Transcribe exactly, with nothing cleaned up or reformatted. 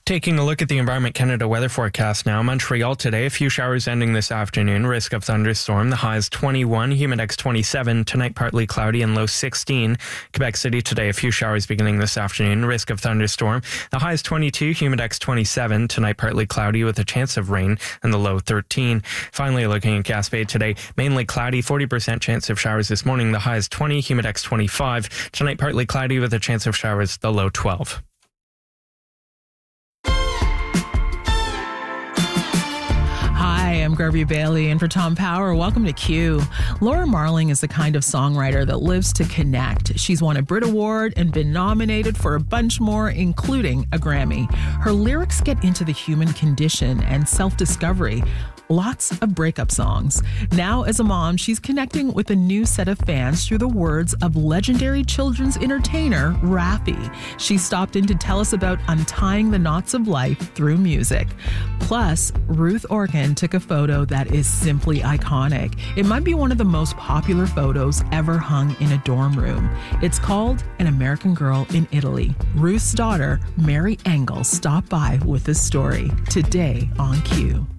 Taking a look at the Environment Canada weather forecast now. Montreal today, a few showers ending this afternoon. Risk of thunderstorm. The high is twenty-one, humidex twenty-seven. Tonight, partly cloudy and low sixteen. Quebec City today, a few showers beginning this afternoon. Risk of thunderstorm. The high is twenty-two, humidex twenty-seven. Tonight, partly cloudy with a chance of rain and the low thirteen. Finally, looking at Gaspé today, mainly cloudy, forty percent chance of showers this morning. The high is twenty, humidex twenty-five. Tonight, partly cloudy with a chance of showers, the low twelve. Hi, I'm Garvey Bailey, and for Tom Power, welcome to Q. Laura Marling is the kind of songwriter that lives to connect. She's won a Brit Award and been nominated for a bunch more, including a Grammy. Her lyrics get into the human condition and self-discovery. Lots of breakup songs. Now, as a mom, she's connecting with a new set of fans through the words of legendary children's entertainer, Raffi. She stopped in to tell us about untying the knots of life through music. Plus, Ruth Orkin took a photo that is simply iconic. It might be one of the most popular photos ever hung in a dorm room. It's called An American Girl in Italy. Ruth's daughter, Mary Engel, stopped by with this story today on Q.